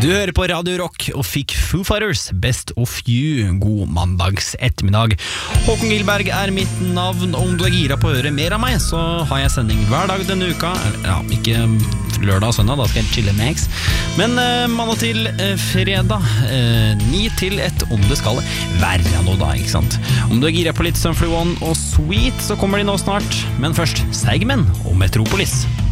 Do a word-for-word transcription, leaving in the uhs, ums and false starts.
Du hører på Radio Rock og fikk Foo Fighters Best of You. God mandags ettermiddag. Håkon Gilberg er mitt navn. Om du er gira på å høre mer av meg, så har jeg sending hver dag denne uka. Ja, ikke lørdag og søndag, da skal jeg chille med X. Men eh, mandag til eh, fredag, eh, ni til ett, om det skal være noe da, ikke sant? Om du er gira på litt Sunflower One og Sweet, så kommer de nå snart. Men først, Seigmen og Metropolis.